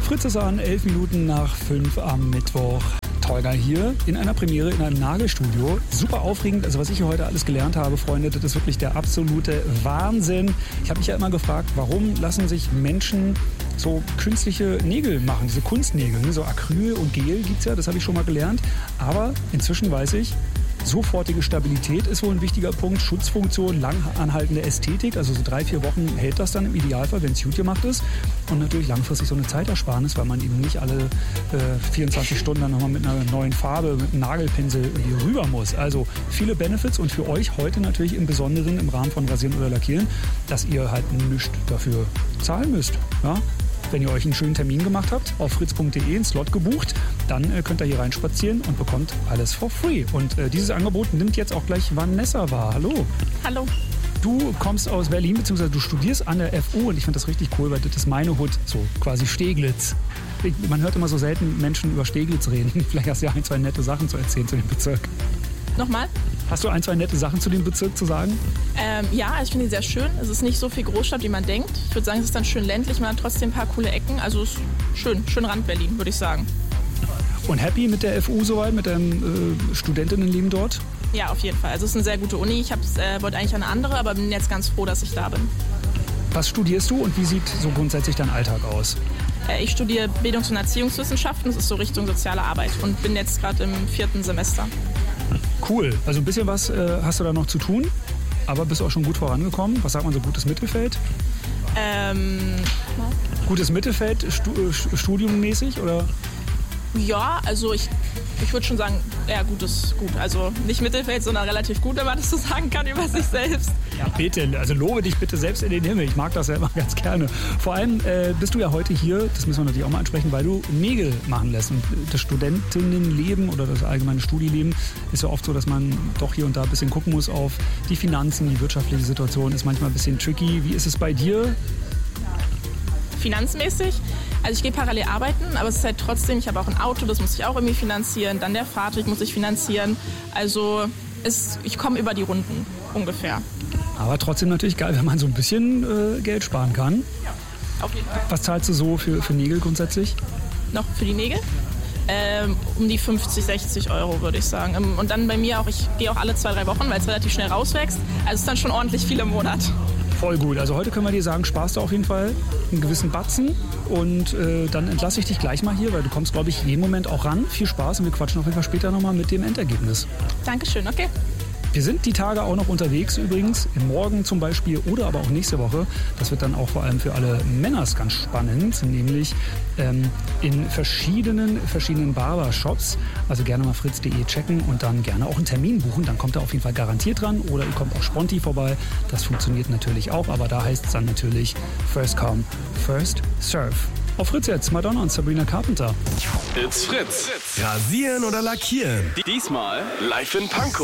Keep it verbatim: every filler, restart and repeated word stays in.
Fritz ist an, elf Minuten nach fünf am Mittwoch. Tolga hier in einer Premiere in einem Nagelstudio. Super aufregend. Also was ich hier heute alles gelernt habe, Freunde, das ist wirklich der absolute Wahnsinn. Ich habe mich ja immer gefragt, warum lassen sich Menschen so künstliche Nägel machen, diese Kunstnägel, ne? So Acryl und Gel gibt's ja, das habe ich schon mal gelernt. Aber inzwischen weiß ich, sofortige Stabilität ist wohl ein wichtiger Punkt. Schutzfunktion, langanhaltende Ästhetik. Also so drei, vier Wochen hält das dann im Idealfall, wenn es gut gemacht ist. Und natürlich langfristig so eine Zeitersparnis, weil man eben nicht alle äh, vierundzwanzig Stunden dann nochmal mit einer neuen Farbe, mit einem Nagelpinsel irgendwie rüber muss. Also viele Benefits und für euch heute natürlich im Besonderen im Rahmen von Rasieren oder Lackieren, dass ihr halt nichts dafür zahlen müsst. Ja? Wenn ihr euch einen schönen Termin gemacht habt, auf fritz punkt de einen Slot gebucht, dann äh, könnt ihr hier reinspazieren und bekommt alles for free. Und äh, dieses Angebot nimmt jetzt auch gleich Vanessa wahr. Hallo. Hallo. Du kommst aus Berlin, beziehungsweise du studierst an der F U und ich finde das richtig cool, weil das ist meine Hut, so quasi Steglitz. Ich, man hört immer so selten Menschen über Steglitz reden. Vielleicht hast du ja ein, zwei nette Sachen zu erzählen zu dem Bezirk. Nochmal? Hast du ein, zwei nette Sachen zu dem Bezirk zu sagen? Ähm, ja, ich finde ihn sehr schön. Es ist nicht so viel Großstadt, wie man denkt. Ich würde sagen, es ist dann schön ländlich, man hat trotzdem ein paar coole Ecken. Also es ist schön, schön Rand-Berlin, würde ich sagen. Und happy mit der F U soweit, mit deinem äh, Studentinnenleben dort? Ja, auf jeden Fall. Also es ist eine sehr gute Uni. Ich äh, wollte eigentlich eine andere, aber bin jetzt ganz froh, dass ich da bin. Was studierst du und wie sieht so grundsätzlich dein Alltag aus? Äh, ich studiere Bildungs- und Erziehungswissenschaften. Das ist so Richtung soziale Arbeit und bin jetzt gerade im vierten Semester. Cool. Also ein bisschen was äh, hast du da noch zu tun, aber bist auch schon gut vorangekommen. Was sagt man so, gutes Mittelfeld? Ähm, Gutes Mittelfeld, stu äh, studiummäßig oder? Ja, also ich, ich würde schon sagen, eher gutes gut. Also nicht Mittelfeld, sondern relativ gut, wenn man das so sagen kann über sich selbst. Ja, bitte. Also lobe dich bitte selbst in den Himmel. Ich mag das ja immer ganz gerne. Vor allem äh, bist du ja heute hier, das müssen wir natürlich auch mal ansprechen, weil du Nägel machen lässt. Und das Studentinnenleben oder das allgemeine Studieleben ist ja oft so, dass man doch hier und da ein bisschen gucken muss auf die Finanzen, die wirtschaftliche Situation ist manchmal ein bisschen tricky. Wie ist es bei dir? Finanzmäßig. Also ich gehe parallel arbeiten, aber es ist halt trotzdem, ich habe auch ein Auto, das muss ich auch irgendwie finanzieren, dann der Fahrtweg muss ich finanzieren. Also es, ich komme über die Runden ungefähr. Aber trotzdem natürlich geil, wenn man so ein bisschen äh, Geld sparen kann. Ja, auf jeden Fall. Was zahlst du so für, für Nägel grundsätzlich? Noch für die Nägel? Ähm, um die fünfzig, sechzig Euro würde ich sagen. Und dann bei mir auch, ich gehe auch alle zwei, drei Wochen, weil es relativ schnell rauswächst. Also es ist dann schon ordentlich viel im Monat. Voll gut. Also heute können wir dir sagen, sparst du auf jeden Fall einen gewissen Batzen. Und äh, dann entlasse ich dich gleich mal hier, weil du kommst, glaube ich, jeden Moment auch ran. Viel Spaß und wir quatschen auf jeden Fall später nochmal mit dem Endergebnis. Dankeschön, okay. Wir sind die Tage auch noch unterwegs übrigens, morgen zum Beispiel oder aber auch nächste Woche. Das wird dann auch vor allem für alle Männers ganz spannend, nämlich ähm, in verschiedenen, verschiedenen Barbershops. Also gerne mal fritz punkt de checken und dann gerne auch einen Termin buchen. Dann kommt er auf jeden Fall garantiert dran oder ihr kommt auch sponti vorbei. Das funktioniert natürlich auch, aber da heißt es dann natürlich First Come, First Serve. Auf Fritz jetzt, Madonna und Sabrina Carpenter. It's Fritz. Rasieren oder lackieren? Diesmal live in Pankow.